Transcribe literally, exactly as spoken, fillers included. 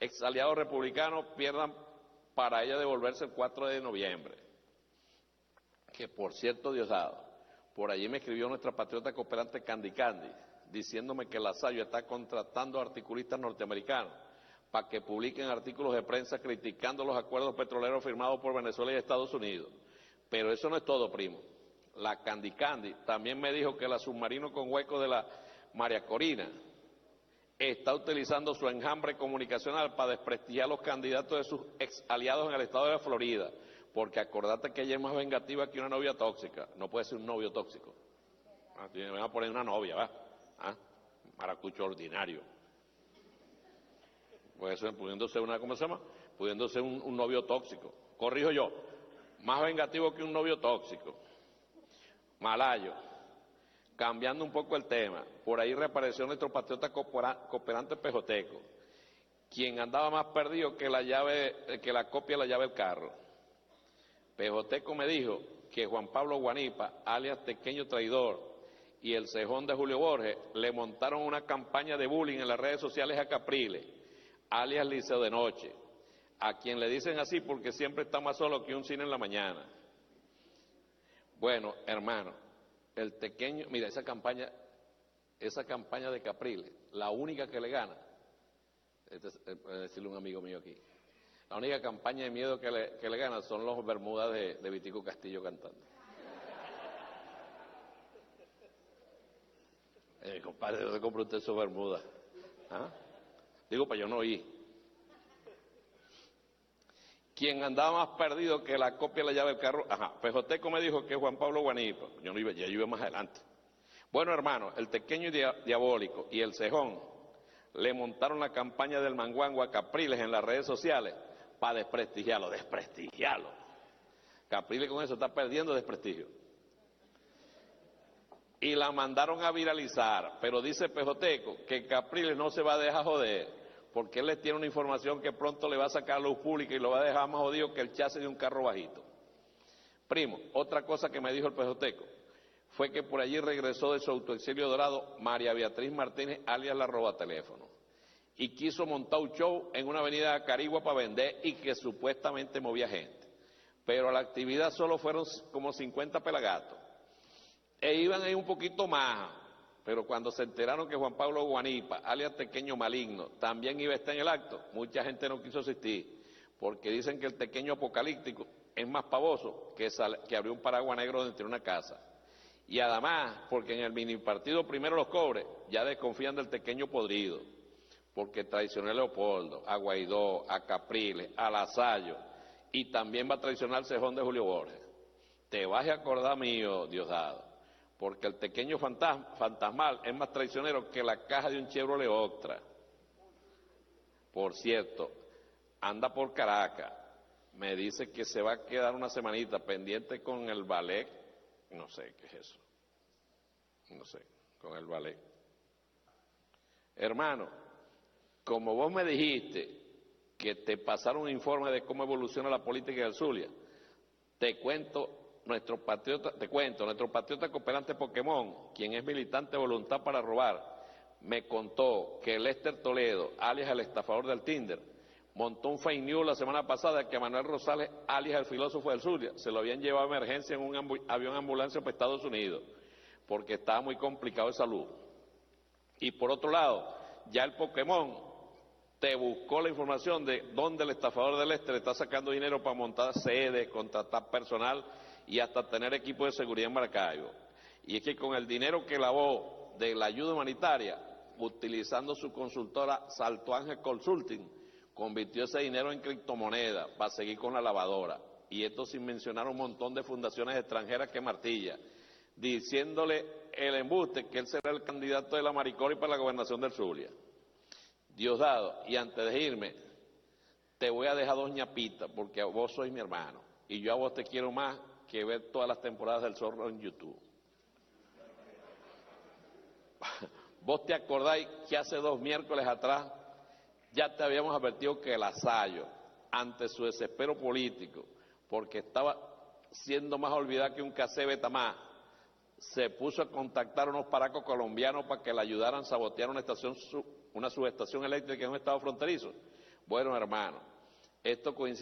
ex aliados republicanos pierdan para ella devolverse el cuatro de noviembre. Que por cierto, Diosdado, por allí me escribió nuestra patriota cooperante Candy Candy, diciéndome que Lasalle está contratando articulistas norteamericanos para que publiquen artículos de prensa criticando los acuerdos petroleros firmados por Venezuela y Estados Unidos. Pero eso no es todo, primo. La Candy Candy también me dijo que la submarino con hueco de la María Corina está utilizando su enjambre comunicacional para desprestigiar a los candidatos de sus ex aliados en el estado de la Florida, porque acordate que ella es más vengativa que una novia tóxica. No puede ser un novio tóxico. Ah, me van a poner una novia, ¿va? ¿Ah? Maracucho ordinario. Puede ser, pudiéndose una, ¿cómo se llama? Pudiéndose un, un novio tóxico. Corrijo yo, más vengativo que un novio tóxico. Malayo. Cambiando un poco el tema, por ahí reapareció nuestro patriota cooperante pejoteco, quien andaba más perdido que la llave, que la copia de la llave del carro. Pejoteco me dijo que Juan Pablo Guanipa, alias Tequeño Traidor, y el cejón de Julio Borges le montaron una campaña de bullying en las redes sociales a Capriles, alias Liceo de Noche, a quien le dicen así porque siempre está más solo que un cine en la mañana. Bueno, hermano, el Tequeño, mira, esa campaña, esa campaña de Capriles, la única que le gana, este es, eh, decirle un amigo mío aquí, la única campaña de miedo que le, que le gana son los Bermudas de, de Vitico Castillo cantando. Eh, compadre, ¿dónde compró usted esos Bermudas? ¿Ah? Digo, pues yo no oí. Quien andaba más perdido que la copia de la llave del carro, ajá, Pejoteco me dijo que Juan Pablo Guanipa, yo no iba, ya iba más adelante. Bueno, hermano, el Tequeño Diabólico y el Cejón le montaron la campaña del manguango a Capriles en las redes sociales para desprestigiarlo, desprestigiarlo. Capriles con eso está perdiendo desprestigio. Y la mandaron a viralizar, pero dice Pejoteco que Capriles no se va a dejar joder, porque él les tiene una información que pronto le va a sacar a luz pública y lo va a dejar más jodido que el chasis de un carro bajito. Primo, otra cosa que me dijo el Pejoteco fue que por allí regresó de su autoexilio dorado María Beatriz Martínez, alias la Robateléfono, y quiso montar un show en una avenida de Carigua para vender y que supuestamente movía gente. Pero a la actividad solo fueron como cincuenta pelagatos. E iban ahí un poquito más, pero cuando se enteraron que Juan Pablo Guanipa, alias Tequeño Maligno, también iba a estar en el acto, mucha gente no quiso asistir, porque dicen que el Tequeño Apocalíptico es más pavoso que, sal, que abrió un paraguas negro dentro de una casa. Y además, porque en el mini partido Primero los Cobres ya desconfían del Tequeño podrido, porque traicionó a Leopoldo, a Guaidó, a Capriles, a Lasalle, y también va a traicionar al cejón de Julio Borges. Te vas a acordar mío, Diosdado, porque el Tequeño fantasma, fantasmal es más traicionero que la caja de un Chevrolet Octra. Por cierto, anda por Caracas, me dice que se va a quedar una semanita pendiente con el ballet, no sé qué es eso, no sé, con el ballet. Hermano, como vos me dijiste que te pasaron un informe de cómo evoluciona la política del Zulia, te cuento Nuestro patriota, te cuento, nuestro patriota cooperante Pokémon, quien es militante de Voluntad para Robar, me contó que Lester Toledo, alias el estafador del Tinder, montó un fake news la semana pasada que Manuel Rosales, alias el filósofo del Zulia, se lo habían llevado a emergencia en un ambu avión ambulancia para Estados Unidos, porque estaba muy complicado de salud. Y por otro lado, ya el Pokémon te buscó la información de dónde el estafador del Lester está sacando dinero para montar sedes, contratar personal y hasta tener equipo de seguridad en Maracaibo. Y es que con el dinero que lavó de la ayuda humanitaria, utilizando su consultora Salto Ángel Consulting, convirtió ese dinero en criptomoneda para seguir con la lavadora. Y esto sin mencionar un montón de fundaciones extranjeras que martilla, diciéndole el embuste que él será el candidato de la Maricori para la gobernación del Zulia. Diosdado, y antes de irme, te voy a dejar dos ñapitas, porque vos sois mi hermano, y yo a vos te quiero más que ver todas las temporadas del Zorro en YouTube. Vos te acordáis que hace dos miércoles atrás ya te habíamos advertido que Lasalle, ante su desespero político, porque estaba siendo más olvidada que un casé Betamá, se puso a contactar a unos paracos colombianos para que le ayudaran a sabotear una estación, una subestación eléctrica en un estado fronterizo. Bueno, hermano, esto coincide